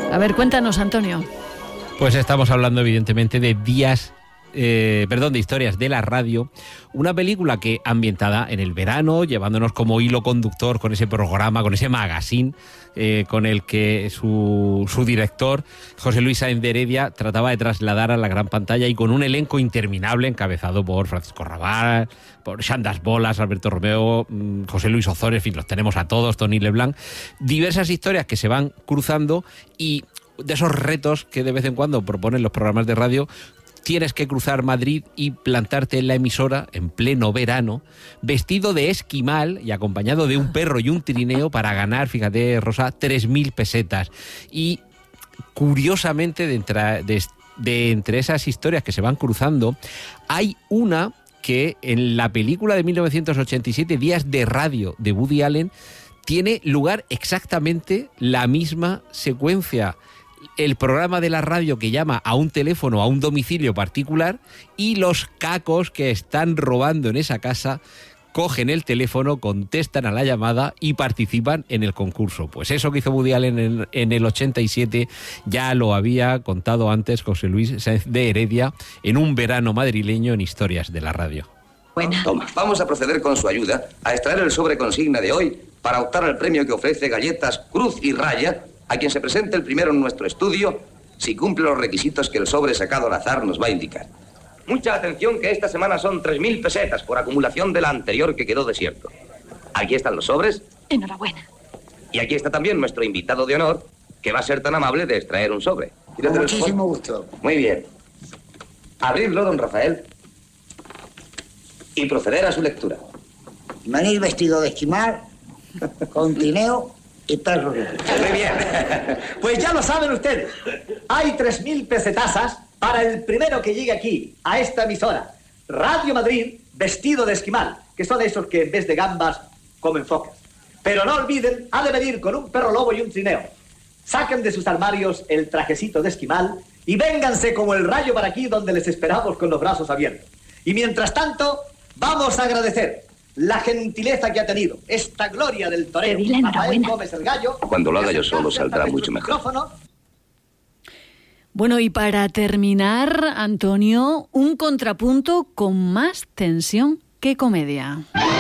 A ver, cuéntanos, Antonio. Pues estamos hablando evidentemente de de historias de la radio, una película que ambientada en el verano, llevándonos como hilo conductor con ese programa, con ese magazine, con el que su director, José Luis Sáenz de Heredia, trataba de trasladar a la gran pantalla, y con un elenco interminable encabezado por Francisco Rabal, por Xandas Bolas, Alberto Romeo, José Luis Ozores, en fin, los tenemos a todos, Tony Leblanc, diversas historias que se van cruzando, y de esos retos que de vez en cuando proponen los programas de radio. Tienes que cruzar Madrid y plantarte en la emisora en pleno verano, vestido de esquimal y acompañado de un perro y un trineo para ganar, fíjate, Rosa, 3.000 pesetas. Y curiosamente, de entre esas historias que se van cruzando, hay una que en la película de 1987, Días de Radio, de Woody Allen, tiene lugar exactamente la misma secuencia. El programa de la radio que llama a un teléfono, a un domicilio particular, y los cacos que están robando en esa casa cogen el teléfono, contestan a la llamada y participan en el concurso. Pues eso que hizo Woody Allen en el 87 ya lo había contado antes José Luis Sáenz de Heredia en un verano madrileño en Historias de la Radio. Buena. Toma, vamos a proceder con su ayuda a extraer el sobre consigna de hoy para optar al premio que ofrece Galletas Cruz y Raya a quien se presente el primero en nuestro estudio, si cumple los requisitos que el sobre sacado al azar nos va a indicar. Mucha atención, que esta semana son 3.000 pesetas por acumulación de la anterior que quedó desierto. Aquí están los sobres. Enhorabuena. Y aquí está también nuestro invitado de honor, que va a ser tan amable de extraer un sobre. Con muchísimo gusto. Muy bien. Abridlo, don Rafael, y proceder a su lectura. Venir vestido de esquimal, con trineo y perro. Muy bien. Pues ya lo saben ustedes. Hay 3.000 pesetazas para el primero que llegue aquí, a esta emisora. Radio Madrid, vestido de esquimal, que son esos que en vez de gambas comen focas. Pero no olviden, ha de venir con un perro lobo y un trineo. Saquen de sus armarios el trajecito de esquimal y vénganse como el rayo para aquí, donde les esperamos con los brazos abiertos. Y mientras tanto, vamos a agradecer la gentileza que ha tenido esta gloria del torero, Rafael Gómez el Gallo. Cuando lo haga yo solo saldrá mucho mejor. Bueno, y para terminar, Antonio, un contrapunto con más tensión que comedia.